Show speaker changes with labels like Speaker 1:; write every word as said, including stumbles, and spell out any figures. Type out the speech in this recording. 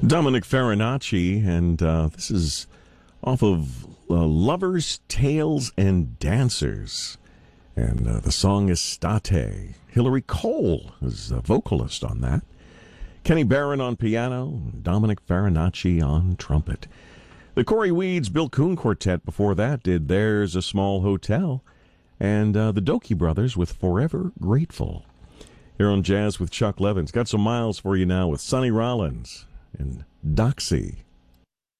Speaker 1: Dominic Farinacci, and uh, this is off of uh, Lovers, Tales, and Dancers. And uh, the song is State. Hillary Cole is a vocalist on that. Kenny Barron on piano, Dominic Farinacci on trumpet. The Corey Weeds, Bill Coon Quartet before that did There's a Small Hotel. And uh, the Dokie Brothers with Forever Grateful. Here on Jazz with Chuck Levins. Got some miles for you now with Sonny Rollins and Doxy.